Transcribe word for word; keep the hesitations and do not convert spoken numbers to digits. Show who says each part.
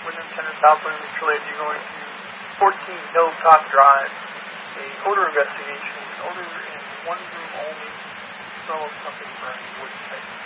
Speaker 1: Wyndham Center, South Wyndham, Detroit. You're going to fourteen Hilltop Drive, a odor investigation, odor in one room only, smell of something burning wood type.